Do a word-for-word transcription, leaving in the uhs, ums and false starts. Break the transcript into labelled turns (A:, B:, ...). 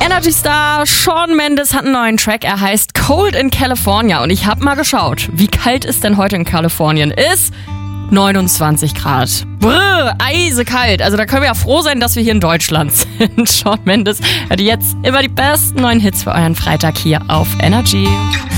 A: Energy Star Shawn Mendes hat einen neuen Track, er heißt Cold in California und ich hab mal geschaut, wie kalt ist denn heute in Kalifornien? Ist neunundzwanzig Grad. Brrr, eisekalt. Also da können wir ja froh sein, dass wir hier in Deutschland sind. Shawn Mendes hat jetzt immer die besten neuen Hits für euren Freitag hier auf Energy.